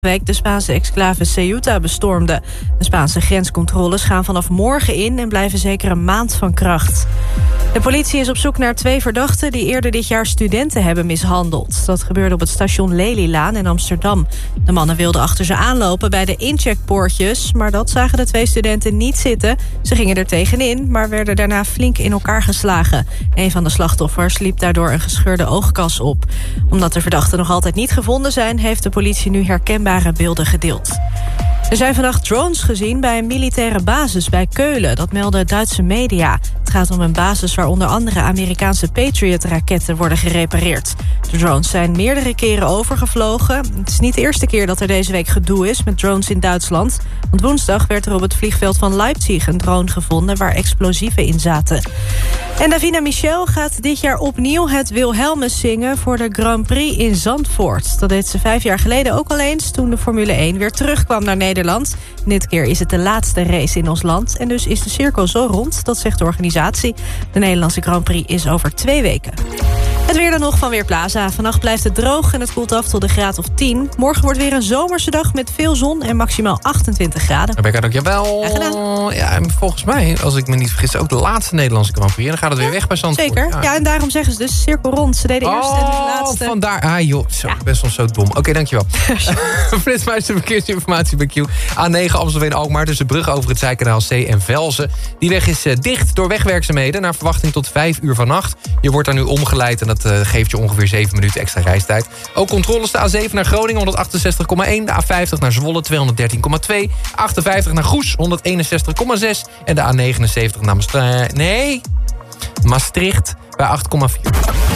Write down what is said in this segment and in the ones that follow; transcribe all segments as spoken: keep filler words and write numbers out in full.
week de Spaanse exclave Ceuta bestormde. De Spaanse grenscontroles gaan vanaf morgen in en blijven zeker een maand van kracht. De politie is op zoek naar twee verdachten die eerder dit jaar studenten hebben mishandeld. Dat gebeurde op het station Lelylaan in Amsterdam. De mannen wilden achter ze aanlopen bij de incheckpoortjes, maar dat zagen de twee studenten niet zitten. Ze gingen er tegenin, maar werden daarna flink in elkaar geslagen. Een van de slachtoffers liep daardoor een gescheurde oogkas op. Omdat de verdachten nog altijd niet gevonden zijn, heeft de politie nu herkenbare beelden gedeeld. Er zijn vannacht drones gezien bij een militaire basis bij Keulen. Dat melden Duitse media. Het gaat om een basis waar onder andere Amerikaanse Patriot-raketten worden gerepareerd. De drones zijn meerdere keren overgevlogen. Het is niet de eerste keer dat er deze week gedoe is met drones in Duitsland. Want woensdag werd er op het vliegveld van Leipzig een drone gevonden waar explosieven in zaten. En Davina Michel gaat dit jaar opnieuw het Wilhelmus zingen voor de Grand Prix in Zandvoort. Dat deed ze vijf jaar geleden ook al eens toen de Formule één weer terugkwam naar Nederland. Dit keer is het de laatste race in ons land en dus is de cirkel zo rond, dat zegt de organisatie. De Nederlandse Grand Prix is over twee weken. Het weer dan nog van Weerplaza. Vannacht blijft het droog en het koelt af tot een graad of tien. Morgen wordt weer een zomerse dag met veel zon en maximaal achtentwintig graden. Rebecca, dankjewel. Ja, gedaan. Ja, en volgens mij, als ik me niet vergis, ook de laatste Nederlandse Grand Prix. En dan gaat het weer ja, weg bij Zandvoort. Zeker. Ja. ja, en daarom zeggen ze dus cirkel rond. Ze deden eerst oh, en de laatste. vandaar. Ah joh, zo, Ja. best wel zo dom. Oké, okay, dankjewel. Flitsmeister verkeersinformatie bij Q. A negen Amstelveen-Alkmaar tussen Brugge over het Zijkanaal C en Velzen. Die weg is uh, dicht door wegwerkzaamheden. Naar verwachting tot vijf uur vannacht. Je wordt daar nu omgeleid en dat uh, geeft je ongeveer zeven minuten extra reistijd. Ook controles de A zeven naar Groningen honderdachtenzestig komma één. De A vijftig naar Zwolle tweehonderddertien komma twee. achtenvijftig naar Goes honderdeenenzestig komma zes. En de A negenenzeventig naar Maastricht. Nee, Maastricht bij acht komma vier.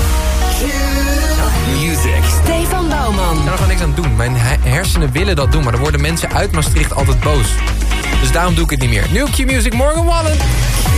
Music. Stefan Bouwman. Ik kan er gewoon niks aan doen. Mijn hersenen willen dat doen, maar dan worden mensen uit Maastricht altijd boos. Dus daarom doe ik het niet meer. New Q Music, Morgan Wallen.